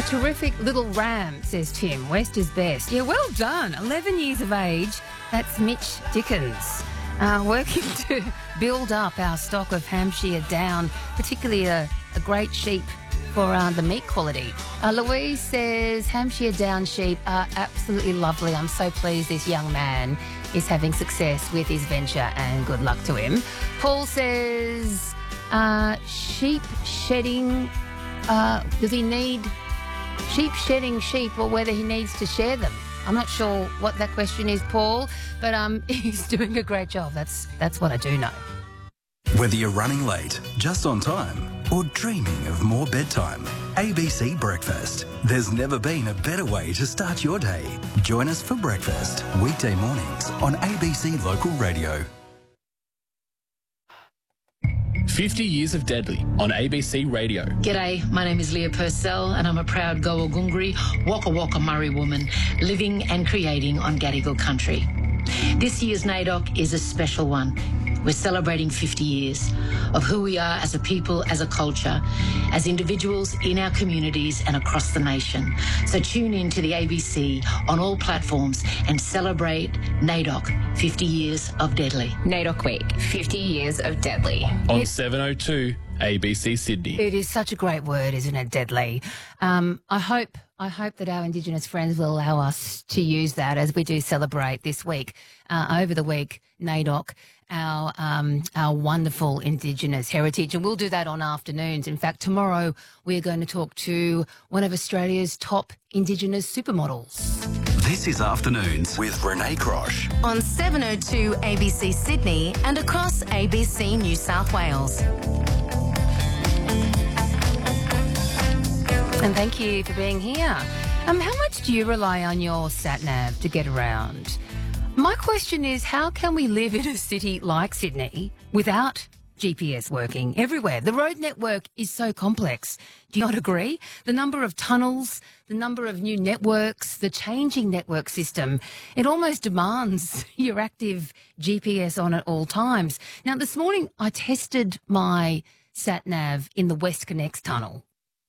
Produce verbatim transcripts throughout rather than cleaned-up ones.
Terrific little ram, says Tim. West is best. Yeah, well done. eleven years of age. That's Mitch Dickens. Uh, working to build up our stock of Hampshire Down, particularly a, a great sheep for uh, the meat quality. Uh, Louise says Hampshire Down sheep are absolutely lovely. I'm so pleased this young man is having success with his venture, and good luck to him. Paul says uh, sheep shedding, uh, does he need sheep shedding sheep, or whether he needs to share them? I'm not sure what that question is, Paul, but um, he's doing a great job. That's that's what I do know. Whether you're running late, just on time, or dreaming of more bedtime, A B C Breakfast. There's never been a better way to start your day. Join us for breakfast, weekday mornings on A B C Local Radio. fifty years of Deadly on A B C Radio. G'day, my name is Leah Purcell and I'm a proud Gowagungri, Waka Waka Murray woman living and creating on Gadigal country. This year's NAIDOC is a special one. We're celebrating fifty years of who we are as a people, as a culture, as individuals in our communities and across the nation. So tune in to the A B C on all platforms and celebrate NAIDOC, fifty years of Deadly. NAIDOC Week, fifty years of Deadly. On seven oh two A B C Sydney. It is such a great word, isn't it, Deadly? Um, I hope I hope that our Indigenous friends will allow us to use that as we do celebrate this week, uh, over the week, NAIDOC, our um, our wonderful Indigenous heritage. And we'll do that on afternoons. In fact, tomorrow we're going to talk to one of Australia's top Indigenous supermodels. This is Afternoons with Renee Crosh. On seven oh two A B C Sydney and across A B C New South Wales. And thank you for being here. Um, how much do you rely on your sat-nav to get around? My question is, how can we live in a city like Sydney without G P S working everywhere? The road network is so complex. Do you not agree? The number of tunnels, the number of new networks, the changing network system, it almost demands your active G P S on at all times. Now, this morning I tested my sat-nav in the WestConnex tunnel.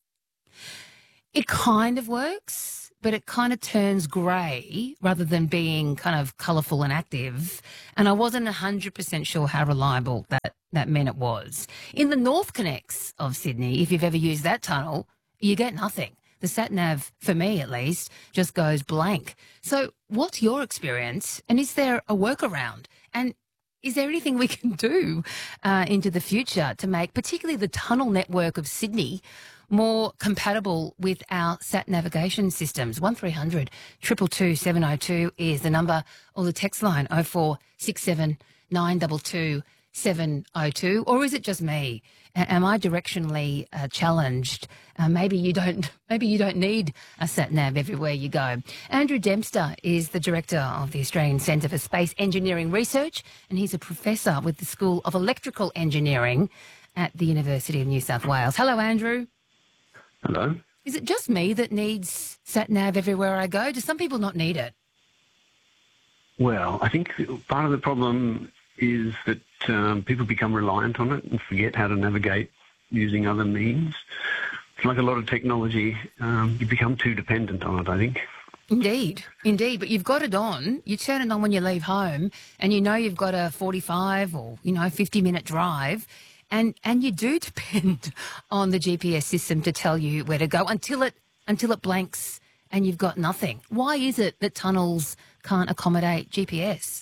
It kind of works, but it kind of turns grey rather than being kind of colourful and active. And I wasn't one hundred percent sure how reliable that, that meant it was. In the NorthConnex of Sydney, if you've ever used that tunnel, you get nothing. The sat-nav, for me at least, just goes blank. So what's your experience? And is there a workaround? And is there anything we can do uh, into the future to make particularly the tunnel network of Sydney more compatible with our sat navigation systems? one three hundred, two two two, seven oh two is the number, or the text line oh four six seven, nine two two, seven oh two. Or is it just me? A- am I directionally uh, challenged? Uh, maybe you don't maybe you don't need a sat nav everywhere you go. Andrew Dempster is the director of the Australian Centre for Space Engineering Research, and he's a professor with the School of Electrical Engineering at the University of New South Wales. Hello, Andrew. Hello. Is it just me that needs sat-nav everywhere I go? Do some people not need it? Well, I think part of the problem is that um, people become reliant on it and forget how to navigate using other means. It's like a lot of technology. Um, you become too dependent on it, I think. Indeed, indeed. But you've got it on. You turn it on when you leave home and you know you've got a forty-five or, you know, fifty-minute drive. And and you do depend on the G P S system to tell you where to go until it until it blanks and you've got nothing. Why is it that tunnels can't accommodate G P S?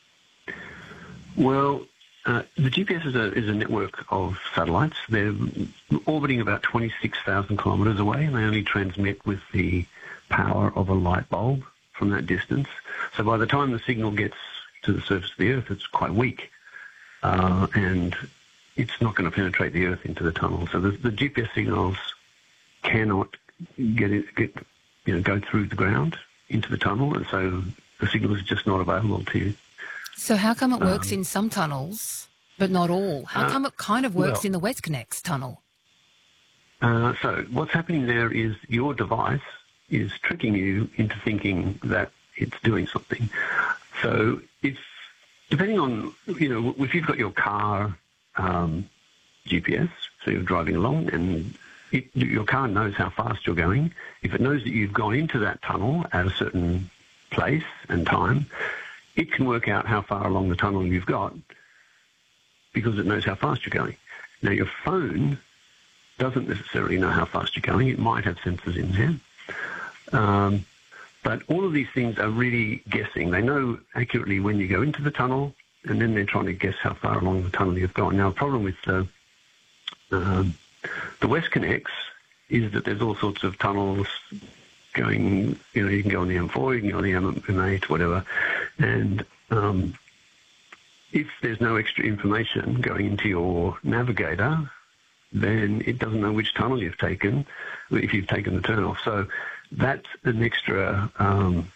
Well, uh, the G P S is a, is a network of satellites. They're orbiting about twenty-six thousand kilometres away, and they only transmit with the power of a light bulb from that distance. So by the time the signal gets to the surface of the Earth, it's quite weak. Uh, and it's not going to penetrate the Earth into the tunnel. So the, the G P S signals cannot get, it, get you know, go through the ground into the tunnel, and so the signal is just not available to you. So how come it works um, in some tunnels, but not all? How uh, come it kind of works well, in the WestConnex tunnel? Uh, so what's happening there is your device is tricking you into thinking that it's doing something. So if, depending on, you know, if you've got your car um, G P S, so you're driving along and it, your car knows how fast you're going. If it knows that you've gone into that tunnel at a certain place and time, it can work out how far along the tunnel you've got because it knows how fast you're going. Now, your phone doesn't necessarily know how fast you're going. It might have sensors in there. Um, but all of these things are really guessing. They know accurately when you go into the tunnel, and then they're trying to guess how far along the tunnel you've gone. Now, the problem with the, um, the WestConnex is that there's all sorts of tunnels going, you know, you can go on the M four, you can go on the M eight, whatever, and um, if there's no extra information going into your navigator, then it doesn't know which tunnel you've taken, if you've taken the turn-off. So that's an extra um,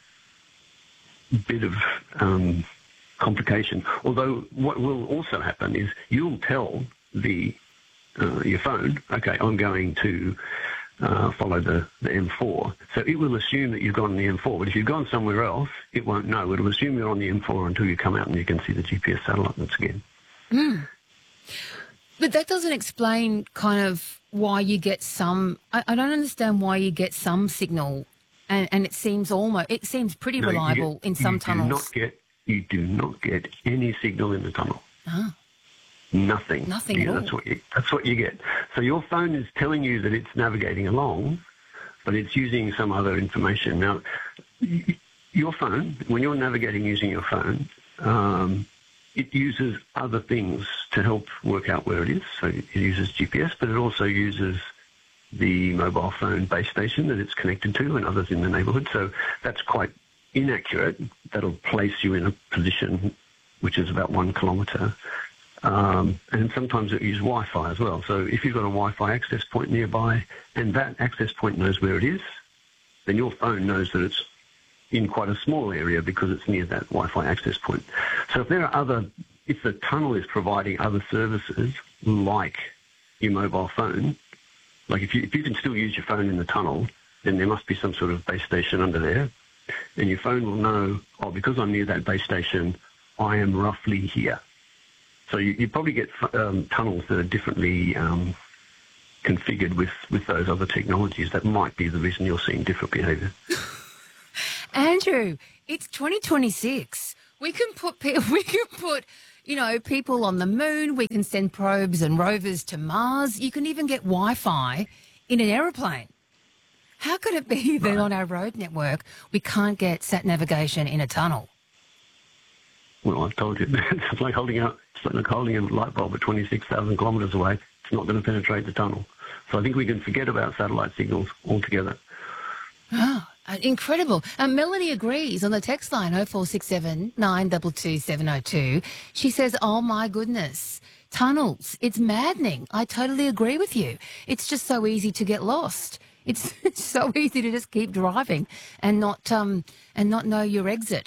bit of um, complication. Although what will also happen is you'll tell the uh, your phone, okay, I'm going to uh, follow the, the M four. So it will assume that you've gone on the M four. But if you've gone somewhere else, it won't know. It'll assume you're on the M four until you come out and you can see the G P S satellite once again. Mm. But that doesn't explain kind of why you get some... I, I don't understand why you get some signal and, and it seems almost... It seems pretty No, reliable get, in some you tunnels. Do not get, you do not get any signal in the tunnel. Ah. Nothing. Nothing yeah, at all. That's what, you, that's what you get. So your phone is telling you that it's navigating along, but it's using some other information. Now, y- your phone, when you're navigating using your phone... Um, it uses other things to help work out where it is. So it uses G P S, but it also uses the mobile phone base station that it's connected to and others in the neighbourhood. So that's quite inaccurate. That'll place you in a position which is about one kilometre. Um, and sometimes it uses Wi-Fi as well. So if you've got a Wi-Fi access point nearby and that access point knows where it is, then your phone knows that it's in quite a small area because it's near that Wi-Fi access point. So if there are other, if the tunnel is providing other services like your mobile phone, like if you, if you can still use your phone in the tunnel, then there must be some sort of base station under there. And your phone will know, oh, because I'm near that base station, I am roughly here. So you, you probably get um, tunnels that are differently um, configured with, with those other technologies. That might be the reason you're seeing different behaviour. Andrew, it's twenty twenty-six. We can put pe- we can put, you know, people on the moon. We can send probes and rovers to Mars. You can even get Wi-Fi in an aeroplane. How could it be that on our road network we can't get sat navigation in a tunnel? Well, I've told you, it's like holding out, it's like holding a light bulb at twenty-six thousand kilometres away. It's not going to penetrate the tunnel. So I think we can forget about satellite signals altogether. Oh, incredible. Um, Melanie agrees on the text line oh four six seven, nine two two, seven oh two. She says, oh, my goodness, tunnels, it's maddening. I totally agree with you. It's just so easy to get lost. It's, it's so easy to just keep driving and not um and not know your exit.